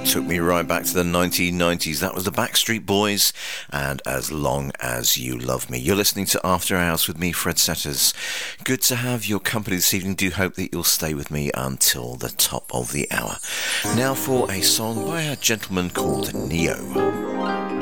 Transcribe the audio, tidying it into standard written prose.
Took me right back to the 1990s. That was the Backstreet Boys and As Long As You Love Me. You're listening to After Hours with me, Fred Setters. Good to have your company this evening. Do hope that you'll stay with me until the top of the hour. Now for a song by a gentleman called Neo.